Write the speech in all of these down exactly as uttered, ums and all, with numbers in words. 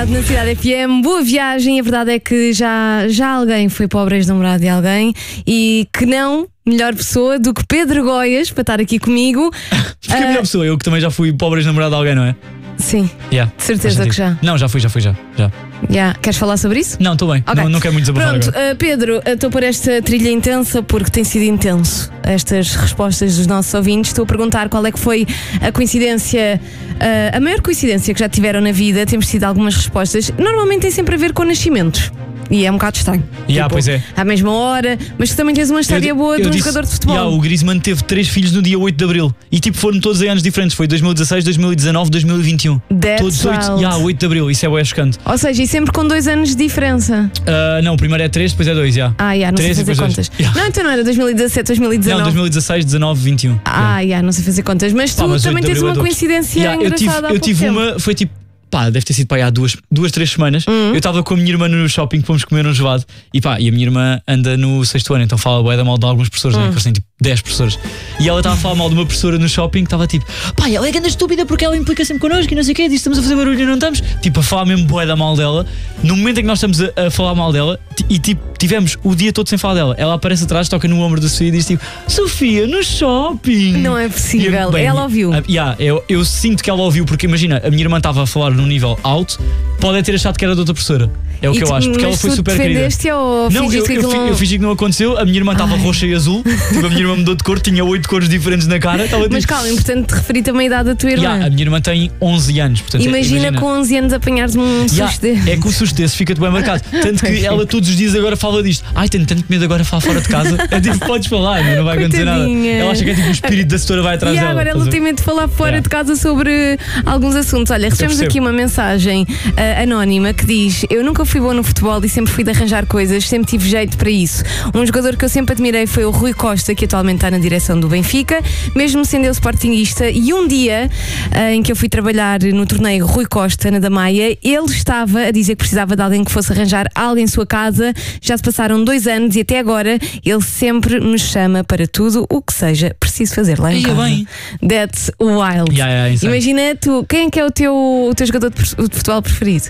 Namorado na Cidade F M. Boa viagem. A verdade é que já, já alguém foi para o ex-namorado de alguém e que não, melhor pessoa do que Pedro Goias para estar aqui comigo. Porque a melhor pessoa, eu que também já fui para o ex-namorado de alguém, não é? Sim, Yeah, de certeza que já. Não, já fui, já fui, já. já. Yeah. Queres falar sobre isso? Não, estou bem. Okay. Não, não quero muito desabafar. Pronto, agora. uh, Pedro, estou por esta trilha intensa porque tem sido intenso estas respostas dos nossos ouvintes. Estou a perguntar qual é que foi a coincidência, uh, a maior coincidência que já tiveram na vida. Temos tido algumas respostas. Normalmente tem sempre a ver com nascimentos. E é um bocado estranho. Yeah, tipo, pois é. à mesma hora, mas tu também tens uma história eu, boa eu de um disse, jogador de futebol. Yeah, o Griezmann teve três filhos no dia oito de Abril. E tipo, foram todos em anos diferentes. Foi dois mil e dezasseis, dois mil e dezanove, dois mil e vinte e um. That's Todos oito. Yeah, oito de Abril. Isso é bué chocante. Ou seja, e sempre com dois anos de diferença. Uh, não, o primeiro é três, depois é dois. Yeah. Ah, yeah, não três sei fazer contas. Yeah. Não, então não era dois mil e dezassete, dois mil e dezanove. Não, dois mil e dezasseis, dezanove, vinte e um. Ah, yeah. Yeah, não sei fazer contas. Mas tu Pá, mas também tens uma adultos. coincidência Yeah, eu tive, engraçada há eu pouco tive tempo. uma, foi tipo, pá, deve ter sido pá, há duas, duas, três semanas. Uhum. Eu estava com a minha irmã no shopping, fomos comer um gelado. E pá, e a minha irmã anda no sexto ano, então fala bué da mal de alguns professores, uhum. né? Que têm tipo dez professores. E ela estava a falar mal de uma professora no shopping que estava tipo, pá, ela é grande estúpida porque ela implica sempre connosco e não sei o quê, disse estamos a fazer barulho e não estamos. Tipo, a falar mesmo bué da mal dela. No momento em que nós estamos a, a falar mal dela, e tipo, tivemos o dia todo sem falar dela, ela aparece atrás, toca no ombro da Sofia e diz tipo, Sofia, no shopping. Não é possível, bem, ela ouviu. A, yeah, eu, eu sinto que ela ouviu, porque imagina, a minha irmã estava a falar num nível alto, pode ter achado que era de outra professora. É o E que tu, eu acho, porque ela foi tu super querida. defendeste ou Não, eu, fingiste eu, que aquilo fi- eu fingi que não aconteceu. A minha irmã estava roxa e azul. Tipo, a minha irmã mudou de cor, tinha oito cores diferentes na cara. Tava, Mas tipo, calma, é importante te referir também a idade da tua irmã. yeah, a minha irmã tem onze anos. Portanto, imagina, imagina com onze anos apanhares um Yeah, susto desse. é que o susto desse fica-te bem marcado. Tanto que Pois é. ela todos os dias agora fala disto. Ai, tenho tanto medo agora de falar fora de casa. É tipo, podes falar, mas não vai acontecer nada. Coitadinha. Ela acha que é tipo o espírito da setora vai atrás E dela. agora ela estás a ver? tem medo de falar fora Yeah. de casa sobre alguns assuntos. Olha, recebemos percebo. aqui uma mensagem uh, anónima que diz: eu nunca fui bom no futebol e sempre fui de arranjar coisas, sempre tive jeito para isso. Um jogador que eu sempre admirei foi o Rui Costa, que atualmente está na direção do Benfica, mesmo sendo ele sportinguista. E um dia uh, em que eu fui trabalhar no torneio Rui Costa, na Damaia, ele estava a dizer que precisava de alguém que fosse arranjar algo em sua casa. Já se passaram dois anos e até agora ele sempre nos chama para tudo o que seja preciso fazer lá em Ia casa. bem. That's wild. Yeah, yeah, insane. Imagina tu, quem é que é o teu, o teu jogador de pers- de futebol preferido?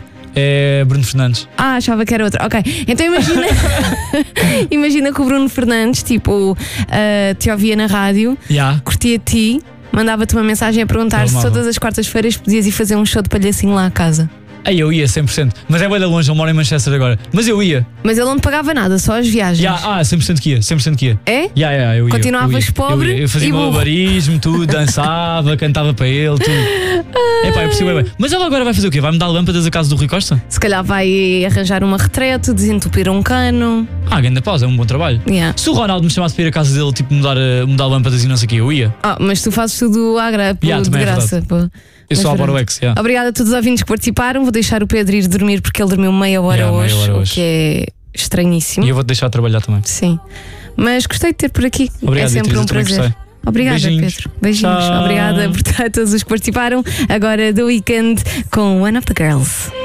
É Bruno Fernandes. Ah, achava que era outro. Ok, então imagina imagina que o Bruno Fernandes, tipo, uh, te ouvia na rádio, Yeah. curtia de ti, mandava-te uma mensagem a perguntar se Amava. todas as quartas-feiras podias ir fazer um show de palhacinho lá à casa. Aí eu ia cem por cento. Mas é bem de longe, eu moro em Manchester agora. Mas eu ia. Mas ele não te pagava nada, só as viagens. Yeah, ah, cem por cento que ia. cem por cento que ia. É? Yeah, yeah, eu ia, Continuavas eu ia, pobre Eu, ia. Eu fazia e burro. malabarismo, tudo, dançava, cantava para ele, tudo. É pá, eu percebo bem. Mas ela agora vai fazer o quê? Vai-me dar lâmpadas a casa do Rui Costa? Se calhar vai arranjar uma retrete, desentupir um cano. Ah, grande pausa, é um bom trabalho. Yeah. Se o Ronaldo me chamasse para ir à casa dele, tipo, mudar, eh, mudar lâmpadas e não sei o quê, eu ia. Ah, mas tu fazes tudo à gra Yeah, de também é graça. Pô. Eu Mas sou a pronto. Baroex, yeah. Obrigada a todos os ouvintes que participaram. Vou deixar o Pedro ir dormir porque ele dormiu meia hora, Yeah, meia hoje, hora o hoje. que é estranhíssimo. E eu vou-te deixar trabalhar também. Sim. Mas gostei de ter por aqui. Obrigado, é sempre Beatriz, um eu também prazer. gostei. Obrigada, Beijinhos. Pedro. Beijinhos. Tchau. Obrigada por a todos os que participaram. Agora The Weeknd com One of the Girls.